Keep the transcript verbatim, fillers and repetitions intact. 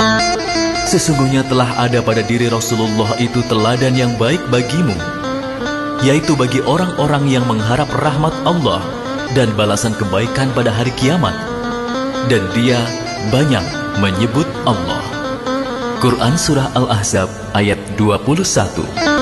Sesungguhnya telah ada pada diri Rasulullah itu teladan yang baik bagimu, yaitu bagi orang-orang yang mengharap rahmat Allah dan balasan kebaikan pada hari kiamat, dan dia banyak menyebut Allah. Quran Surah Al-Ahzab ayat dua puluh satu.